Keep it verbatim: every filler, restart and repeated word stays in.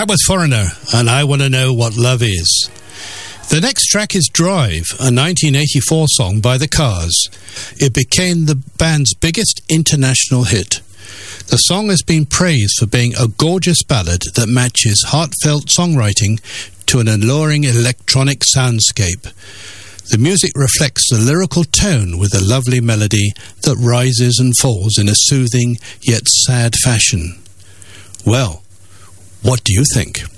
That was Foreigner, and I Want to Know What Love Is. The next track is Drive, a nineteen eighty-four song by The Cars. It became the band's biggest international hit. The song has been praised for being a gorgeous ballad that matches heartfelt songwriting to an alluring electronic soundscape. The music reflects the lyrical tone with a lovely melody that rises and falls in a soothing yet sad fashion. Well, what do you think?